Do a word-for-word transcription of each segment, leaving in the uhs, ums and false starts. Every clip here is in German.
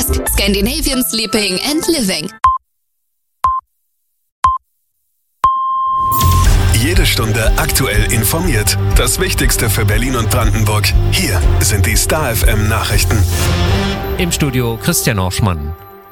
Podcast Scandinavian Sleeping and Living. Jede Stunde aktuell informiert. Das Wichtigste für Berlin und Brandenburg. Hier sind die Star F M Nachrichten. Im Studio Christian Orschmann.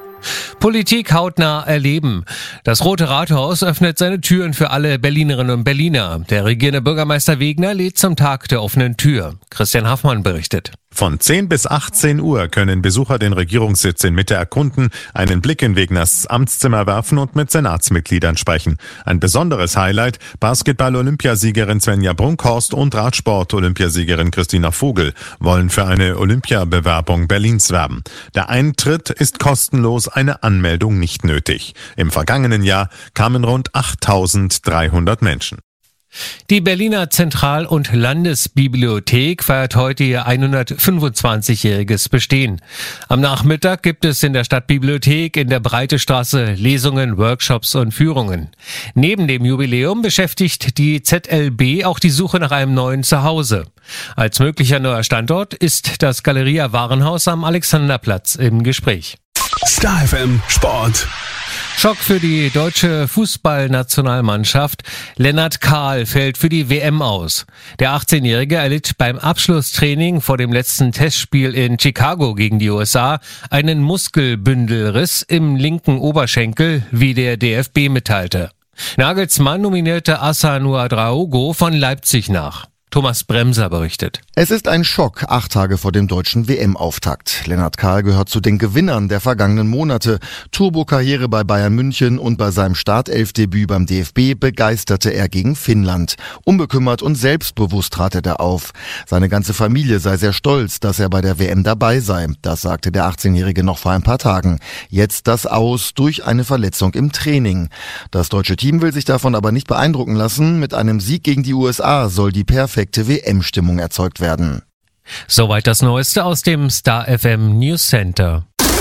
Politik hautnah erleben. Das Rote Rathaus öffnet seine Türen für alle Berlinerinnen und Berliner. Der regierende Bürgermeister Wegner lädt zum Tag der offenen Tür. Christian Haffmann berichtet. Von zehn bis achtzehn Uhr können Besucher den Regierungssitz in Mitte erkunden, einen Blick in Wegners Amtszimmer werfen und mit Senatsmitgliedern sprechen. Ein besonderes Highlight: Basketball-Olympiasiegerin Svenja Brunkhorst und Radsport-Olympiasiegerin Christina Vogel wollen für eine Olympiabewerbung Berlins werben. Der Eintritt ist kostenlos, eine Anmeldung nicht nötig. Im vergangenen Jahr kamen rund achttausenddreihundert Menschen. Die Berliner Zentral- und Landesbibliothek feiert heute ihr hundertfünfundzwanzigjähriges Bestehen. Am Nachmittag gibt es in der Stadtbibliothek in der Breitestraße Lesungen, Workshops und Führungen. Neben dem Jubiläum beschäftigt die Z L B auch die Suche nach einem neuen Zuhause. Als möglicher neuer Standort ist das Galeria Warenhaus am Alexanderplatz im Gespräch. Star F M Sport. Schock für die deutsche Fußballnationalmannschaft. Lennart Kahl fällt für die W M aus. Der achtzehnjährige erlitt beim Abschlusstraining vor dem letzten Testspiel in Chicago gegen die U S A einen Muskelbündelriss im linken Oberschenkel, wie der D F B mitteilte. Nagelsmann nominierte Assa Ouedraogo von Leipzig nach. Thomas Bremser berichtet. Es ist ein Schock, acht Tage vor dem deutschen W M-Auftakt. Lennart Kahl gehört zu den Gewinnern der vergangenen Monate. Turbo-Karriere bei Bayern München und bei seinem Startelfdebüt beim D F B begeisterte er gegen Finnland. Unbekümmert und selbstbewusst trat er auf. Seine ganze Familie sei sehr stolz, dass er bei der W M dabei sei. Das sagte der achtzehnjährige noch vor ein paar Tagen. Jetzt das Aus durch eine Verletzung im Training. Das deutsche Team will sich davon aber nicht beeindrucken lassen. Mit einem Sieg gegen die U S A soll die perfekte W M-Stimmung erzeugt werden. Soweit das Neueste aus dem Star F M News Center.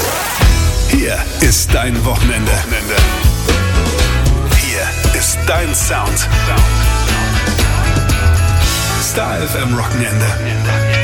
Hier ist dein Wochenende. Hier ist dein Sound. Star F M Wochenende.